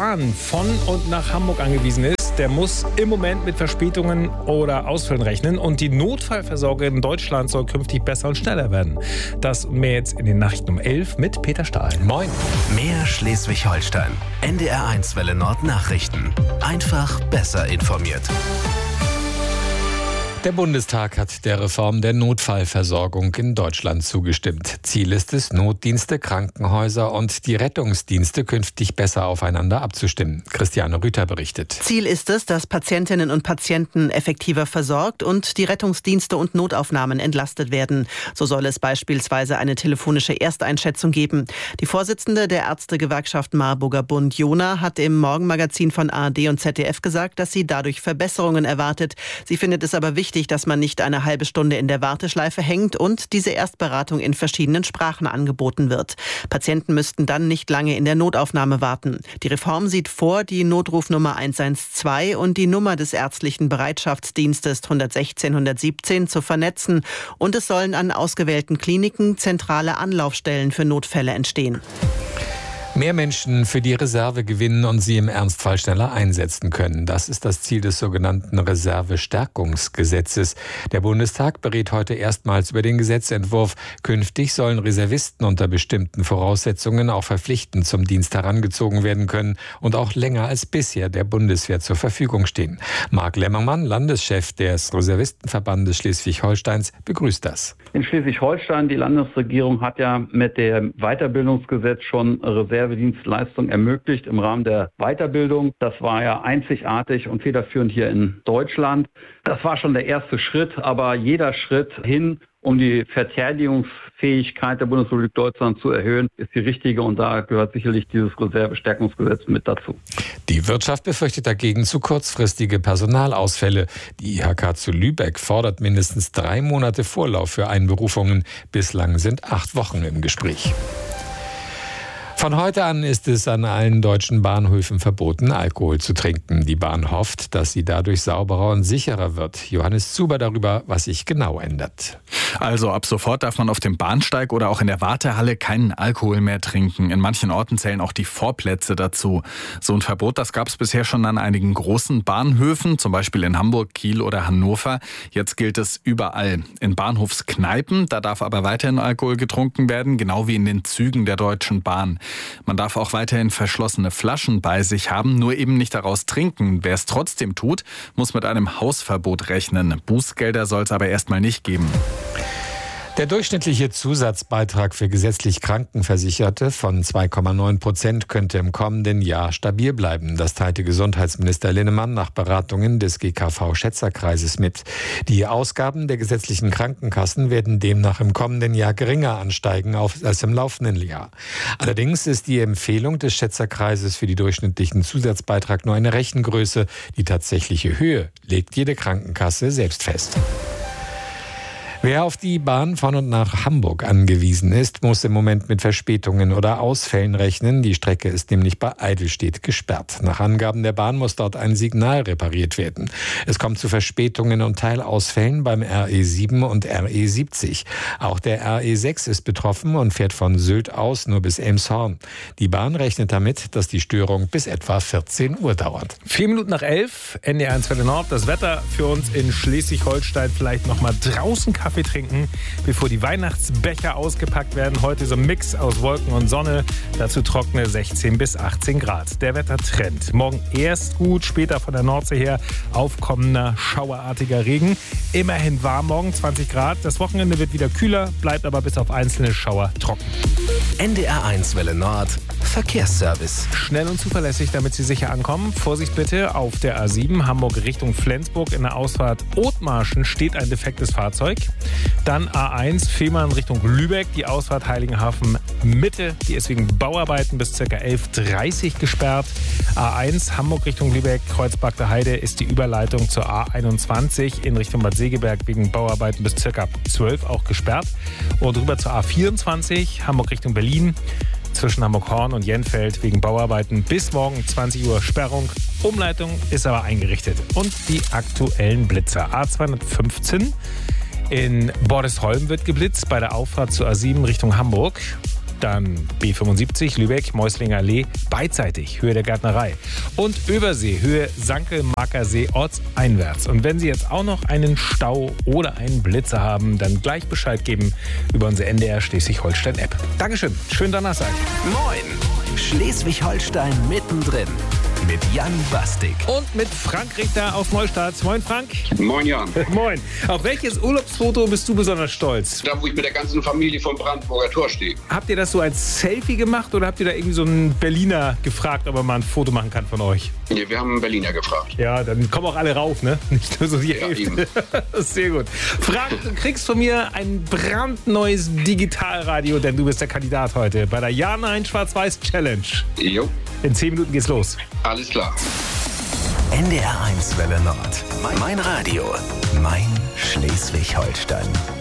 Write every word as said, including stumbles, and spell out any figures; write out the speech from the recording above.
Bahn von und nach Hamburg angewiesen ist, der muss im Moment mit Verspätungen oder Ausfällen rechnen. Und die Notfallversorgung in Deutschland soll künftig besser und schneller werden. Das und mehr jetzt in den Nachrichten um elf mit Peter Stahl. Moin. Mehr Schleswig-Holstein. N D R eins Welle Nord Nachrichten. Einfach besser informiert. Der Bundestag hat der Reform der Notfallversorgung in Deutschland zugestimmt. Ziel ist es, Notdienste, Krankenhäuser und die Rettungsdienste künftig besser aufeinander abzustimmen. Christiane Rüther berichtet. Ziel ist es, dass Patientinnen und Patienten effektiver versorgt und die Rettungsdienste und Notaufnahmen entlastet werden. So soll es beispielsweise eine telefonische Ersteinschätzung geben. Die Vorsitzende der Ärztegewerkschaft Marburger Bund, Jona, hat im Morgenmagazin von A R D und Z D F gesagt, dass sie dadurch Verbesserungen erwartet. Sie findet es aber wichtig, dass man nicht eine halbe Stunde in der Warteschleife hängt und diese Erstberatung in verschiedenen Sprachen angeboten wird. Patienten müssten dann nicht lange in der Notaufnahme warten. Die Reform sieht vor, die Notrufnummer eins eins zwei und die Nummer des ärztlichen Bereitschaftsdienstes hundertsechzehn hundertsiebzehn zu vernetzen und es sollen an ausgewählten Kliniken zentrale Anlaufstellen für Notfälle entstehen. Mehr Menschen für die Reserve gewinnen und sie im Ernstfall schneller einsetzen können. Das ist das Ziel des sogenannten Reservestärkungsgesetzes. Der Bundestag berät heute erstmals über den Gesetzentwurf. Künftig sollen Reservisten unter bestimmten Voraussetzungen auch verpflichtend zum Dienst herangezogen werden können und auch länger als bisher der Bundeswehr zur Verfügung stehen. Marc Lemmermann, Landeschef des Reservistenverbandes Schleswig-Holsteins, begrüßt das. In Schleswig-Holstein, die Landesregierung hat ja mit dem Weiterbildungsgesetz schon Reservedienstleistung ermöglicht im Rahmen der Weiterbildung. Das war ja einzigartig und federführend hier in Deutschland. Das war schon der erste Schritt, aber jeder Schritt hin, um die Verteidigungsfähigkeit der Bundesrepublik Deutschland zu erhöhen, ist die richtige und da gehört sicherlich dieses Reservestärkungsgesetz mit dazu. Die Wirtschaft befürchtet dagegen zu kurzfristige Personalausfälle. Die I H K zu Lübeck fordert mindestens drei Monate Vorlauf für Einberufungen. Bislang sind acht Wochen im Gespräch. Von heute an ist es an allen deutschen Bahnhöfen verboten, Alkohol zu trinken. Die Bahn hofft, dass sie dadurch sauberer und sicherer wird. Johannes Zuber darüber, was sich genau ändert. Also ab sofort darf man auf dem Bahnsteig oder auch in der Wartehalle keinen Alkohol mehr trinken. In manchen Orten zählen auch die Vorplätze dazu. So ein Verbot, das gab es bisher schon an einigen großen Bahnhöfen, zum Beispiel in Hamburg, Kiel oder Hannover. Jetzt gilt es überall. In Bahnhofskneipen, da darf aber weiterhin Alkohol getrunken werden, genau wie in den Zügen der Deutschen Bahn. Man darf auch weiterhin verschlossene Flaschen bei sich haben, nur eben nicht daraus trinken. Wer es trotzdem tut, muss mit einem Hausverbot rechnen. Bußgelder soll es aber erstmal nicht geben. Der durchschnittliche Zusatzbeitrag für gesetzlich Krankenversicherte von zwei Komma neun Prozent könnte im kommenden Jahr stabil bleiben. Das teilte Gesundheitsminister Linnemann nach Beratungen des G K V-Schätzerkreises mit. Die Ausgaben der gesetzlichen Krankenkassen werden demnach im kommenden Jahr geringer ansteigen als im laufenden Jahr. Allerdings ist die Empfehlung des Schätzerkreises für die durchschnittlichen Zusatzbeitrag nur eine Rechengröße. Die tatsächliche Höhe legt jede Krankenkasse selbst fest. Wer auf die Bahn von und nach Hamburg angewiesen ist, muss im Moment mit Verspätungen oder Ausfällen rechnen. Die Strecke ist nämlich bei Eidelstedt gesperrt. Nach Angaben der Bahn muss dort ein Signal repariert werden. Es kommt zu Verspätungen und Teilausfällen beim R E sieben und R E siebzig. Auch der R E sechs ist betroffen und fährt von Sylt aus nur bis Elmshorn. Die Bahn rechnet damit, dass die Störung bis etwa vierzehn Uhr dauert. Vier Minuten nach elf, N D R eins Welle Nord. Das Wetter für uns in Schleswig-Holstein. Vielleicht noch mal draußen Kaffee trinken, bevor die Weihnachtsbecher ausgepackt werden. Heute so ein Mix aus Wolken und Sonne. Dazu trockene sechzehn bis achtzehn Grad. Der Wettertrend. Morgen erst gut, später von der Nordsee her aufkommender, schauerartiger Regen. Immerhin warm morgen, zwanzig Grad. Das Wochenende wird wieder kühler, bleibt aber bis auf einzelne Schauer trocken. N D R eins Welle Nord Verkehrsservice. Schnell und zuverlässig, damit Sie sicher ankommen. Vorsicht bitte, auf der A sieben Hamburg Richtung Flensburg in der Ausfahrt Othmarschen steht ein defektes Fahrzeug. Dann A eins Fehmarn Richtung Lübeck, die Ausfahrt Heiligenhafen Mitte, die ist wegen Bauarbeiten bis ca. elf Uhr dreißig gesperrt. A eins Hamburg Richtung Lübeck, Kreuzberg der Heide ist die Überleitung zur A einundzwanzig in Richtung Bad Segeberg wegen Bauarbeiten bis ca. zwölf auch gesperrt. Und rüber zur A vierundzwanzig Hamburg Richtung Berlin. Zwischen Hamburg-Horn und Jenfeld wegen Bauarbeiten bis morgen zwanzig Uhr Sperrung. Umleitung ist aber eingerichtet. Und die aktuellen Blitzer. A zweihundertfünfzehn in Bordesholm wird geblitzt bei der Auffahrt zur A sieben Richtung Hamburg. Dann B fünfundsiebzig Lübeck, Mäuslinger Allee, beidseitig, Höhe der Gärtnerei. Und Übersee, Höhe Sankel-Marker-See, ortseinwärts. Und wenn Sie jetzt auch noch einen Stau oder einen Blitzer haben, dann gleich Bescheid geben über unsere N D R Schleswig-Holstein-App. Dankeschön, schönen Donnerstag. Moin, Schleswig-Holstein mittendrin. Mit Jan Bastik. Und mit Frank Richter aus Neustadt. Moin, Frank. Moin, Jan. Moin. Auf welches Urlaubsfoto bist du besonders stolz? Da, wo ich mit der ganzen Familie vom Brandenburger Tor stehe. Habt ihr das so als Selfie gemacht oder habt ihr da irgendwie so einen Berliner gefragt, ob er mal ein Foto machen kann von euch? Nee, wir haben einen Berliner gefragt. Ja, dann kommen auch alle rauf, ne? Nicht nur so die Ja, Hälfte. Sehr gut. Frank, du kriegst von mir ein brandneues Digitalradio, denn du bist der Kandidat heute bei der Ja Nein Schwarz-Weiß Challenge. Jo. In zehn Minuten geht's los. Alles klar. N D R eins Welle Nord. Mein, mein Radio. Mein Schleswig-Holstein.